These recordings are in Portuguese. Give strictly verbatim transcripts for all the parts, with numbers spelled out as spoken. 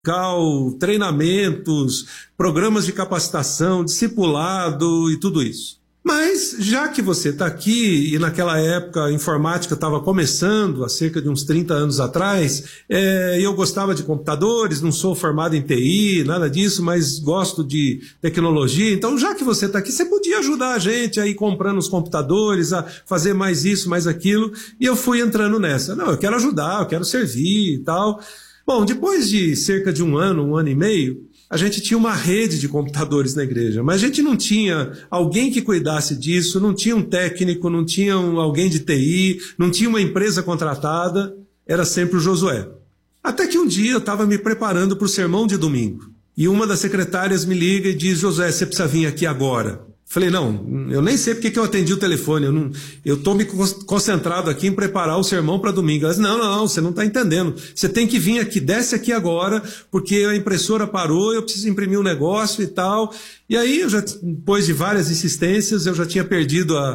treinamentos, programas de capacitação, discipulado e tudo isso. Mas já que você está aqui, e naquela época a informática estava começando, há cerca de uns trinta anos atrás, é, eu gostava de computadores, não sou formado em T I, nada disso, mas gosto de tecnologia. Então, já que você está aqui, você podia ajudar a gente a ir comprando os computadores, a fazer mais isso, mais aquilo. E eu fui entrando nessa. Não, eu quero ajudar, eu quero servir e tal. Bom, depois de cerca de um ano, um ano e meio, a gente tinha uma rede de computadores na igreja, mas a gente não tinha alguém que cuidasse disso, não tinha um técnico, não tinha um, alguém de T I, não tinha uma empresa contratada, era sempre o Josué. Até que um dia eu estava me preparando para o sermão de domingo, e uma das secretárias me liga e diz: Josué, você precisa vir aqui agora. Falei, não, eu nem sei porque que eu atendi o telefone, eu estou me concentrado aqui em preparar o sermão para domingo. Ela disse, não, não, não, você não está entendendo, você tem que vir aqui, desce aqui agora, porque a impressora parou, eu preciso imprimir um negócio e tal. E aí, eu já, depois de várias insistências, eu já tinha perdido a,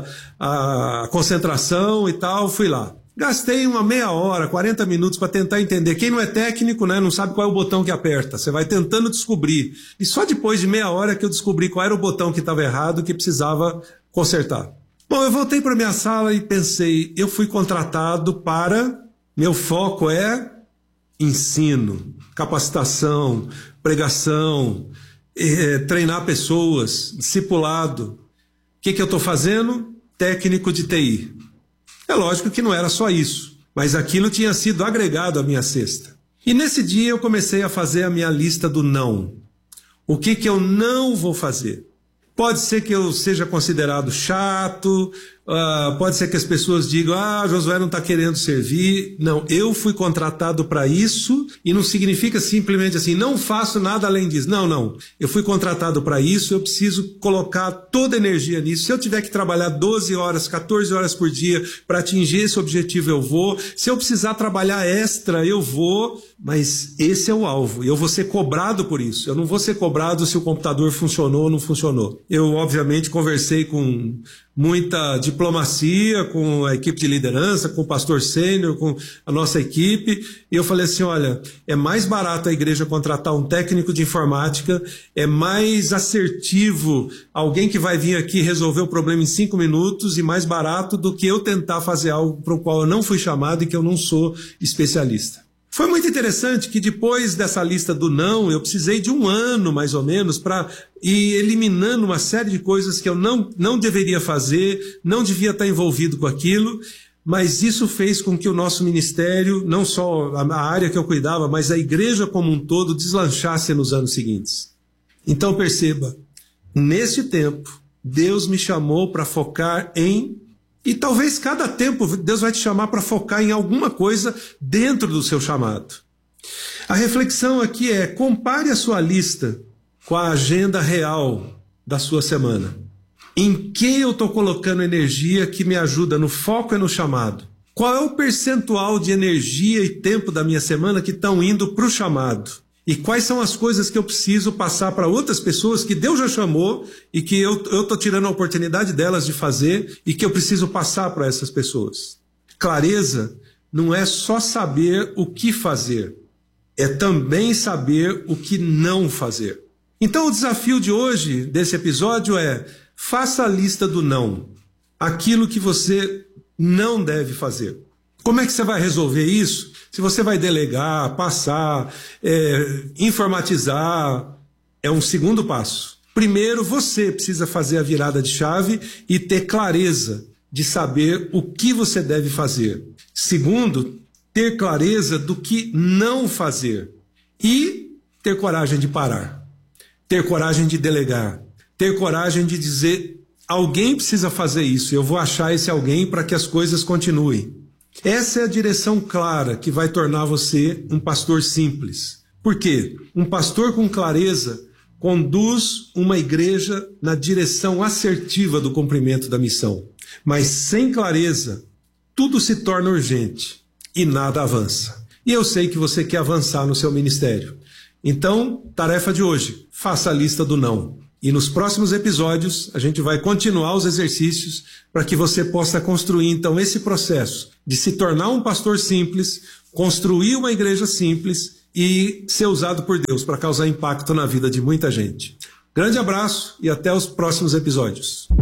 a concentração e tal, fui lá. Gastei uma meia hora, quarenta minutos para tentar entender. Quem não é técnico, né, não sabe qual é o botão que aperta. Você vai tentando descobrir. E só depois de meia hora que eu descobri qual era o botão que estava errado, que precisava consertar. Bom, eu voltei para minha sala e pensei, eu fui contratado para... Meu foco é ensino, capacitação, pregação, é, treinar pessoas, discipulado. O que, que eu estou fazendo? Técnico de T I. É lógico que não era só isso, mas aquilo tinha sido agregado à minha cesta. E nesse dia eu comecei a fazer a minha lista do não. O que que eu não vou fazer? Pode ser que eu seja considerado chato, uh, pode ser que as pessoas digam, ah, Josué não está querendo servir. Não, eu fui contratado para isso e não significa simplesmente assim, não faço nada além disso. Não, não, eu fui contratado para isso, eu preciso colocar toda a energia nisso. Se eu tiver que trabalhar doze horas, quatorze horas por dia para atingir esse objetivo, eu vou. Se eu precisar trabalhar extra, eu vou. Mas esse é o alvo, e eu vou ser cobrado por isso. Eu não vou ser cobrado se o computador funcionou ou não funcionou. Eu, obviamente, conversei com muita diplomacia, com a equipe de liderança, com o pastor sênior, com a nossa equipe, e eu falei assim, olha, é mais barato a igreja contratar um técnico de informática, é mais assertivo alguém que vai vir aqui resolver o problema em cinco minutos e mais barato do que eu tentar fazer algo para o qual eu não fui chamado e que eu não sou especialista. Foi muito interessante que depois dessa lista do não, eu precisei de um ano, mais ou menos, para ir eliminando uma série de coisas que eu não, não deveria fazer, não devia estar envolvido com aquilo, mas isso fez com que o nosso ministério, não só a área que eu cuidava, mas a igreja como um todo, deslanchasse nos anos seguintes. Então perceba, nesse tempo, Deus me chamou para focar em... E talvez cada tempo Deus vai te chamar para focar em alguma coisa dentro do seu chamado. A reflexão aqui é, compare a sua lista com a agenda real da sua semana. Em que eu estou colocando energia que me ajuda no foco e no chamado? Qual é o percentual de energia e tempo da minha semana que estão indo para o chamado? E quais são as coisas que eu preciso passar para outras pessoas que Deus já chamou e que eu estou tirando a oportunidade delas de fazer e que eu preciso passar para essas pessoas? Clareza não é só saber o que fazer, é também saber o que não fazer. Então o desafio de hoje, desse episódio, é faça a lista do não, aquilo que você não deve fazer. Como é que você vai resolver isso? Se você vai delegar, passar, é, informatizar, é um segundo passo. Primeiro, você precisa fazer a virada de chave e ter clareza de saber o que você deve fazer. Segundo, ter clareza do que não fazer. E ter coragem de parar. Ter coragem de delegar. Ter coragem de dizer, alguém precisa fazer isso, eu vou achar esse alguém para que as coisas continuem. Essa é a direção clara que vai tornar você um pastor simples. Por quê? Um pastor com clareza conduz uma igreja na direção assertiva do cumprimento da missão. Mas sem clareza, tudo se torna urgente e nada avança. E eu sei que você quer avançar no seu ministério. Então, tarefa de hoje, faça a lista do não. E nos próximos episódios, a gente vai continuar os exercícios para que você possa construir, então, esse processo de se tornar um pastor simples, construir uma igreja simples e ser usado por Deus para causar impacto na vida de muita gente. Grande abraço e até os próximos episódios.